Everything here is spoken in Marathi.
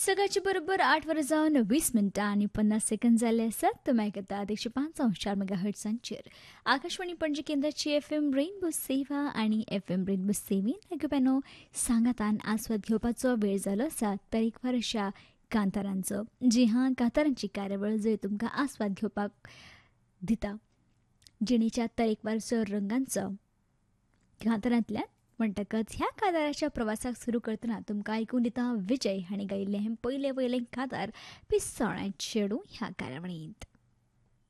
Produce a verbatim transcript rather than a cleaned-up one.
सकाळची बरोबर आठ वर जाऊन वीस मिनिटां आणि पन्नास सेकंद झाले असतात. तुम्ही ऐकतात एकशे पाच अंश चार मेगा हर्ट्झांचेर आकाशवाणी पणजी केंद्राची एफ एम रेनबो सेवा आणि एफ एम रेनबो सेवेन ऐकप्यानो सांगातान आस्वाद घेवपाचो वेळ जालो आसा तरेकवार अशा कांतारांचो. जी हां, कांतारांची कार्यावळ जंय तुमकां आस्वाद घेवपाक दिता जिणेच्या तरेकवारचो रंगांचो कांतारांतल्यान म्हणटकच ह्या कांताराच्या प्रवासाक सुरू करतना तुमकां आयकून दिता विजय हांणी गायिल्लें हें पयलें वयलें कांतार पिसोळ्यां चेडूं ह्या कार्यावळींत.